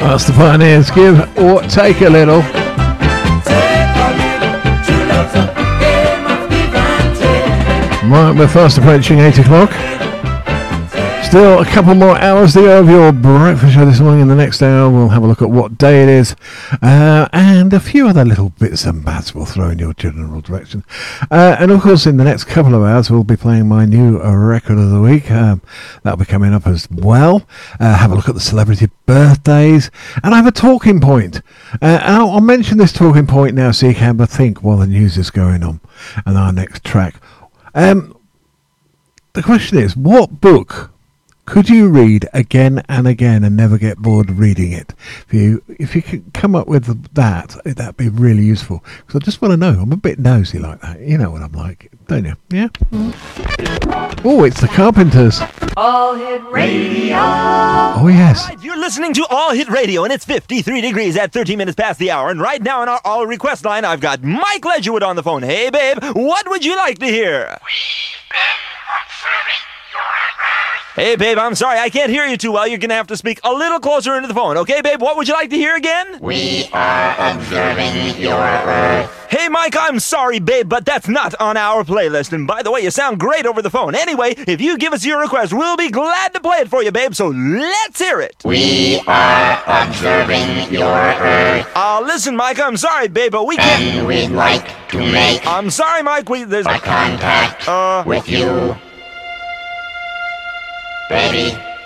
That's the Pioneers. Give or take a little. Right, we're fast approaching 8 o'clock. Still a couple more hours to go of your breakfast show this morning. In the next hour, we'll have a look at what day it is, and a few other little bits and bats we'll throw in your general direction. And of course, in the next couple of hours, we'll be playing my new record of the week. That'll be coming up as well. Have a look at the celebrity birthdays, and I have a talking point. And I'll mention this talking point now so you can have a think while the news is going on, and our next track. The question is, what book could you read again and again and never get bored reading it? If you could come up with that'd be really useful. Because I just want to know. I'm a bit nosy like that. You know what I'm like, don't you? Yeah? Oh, it's the Carpenters. All Hit Radio. Oh, yes. Right, you're listening to All Hit Radio, and it's 53 degrees at 13 minutes past the hour. And right now on our All Request line, I've got Mike Ledgerwood on the phone. Hey, babe, what would you like to hear? We've been observing your Earth. Hey, babe, I'm sorry, I can't hear you too well. You're going to have to speak a little closer into the phone. Okay, babe, what would you like to hear again? We are observing your Earth. Hey, Mike, I'm sorry, babe, but that's not on our playlist. And by the way, you sound great over the phone. Anyway, if you give us your request, we'll be glad to play it for you, babe, so let's hear it. We are observing your Earth. Listen, Mike, I'm sorry, babe, but we can't... And we'd like to make I'm sorry, Mike, there's... a contact with you. Baby.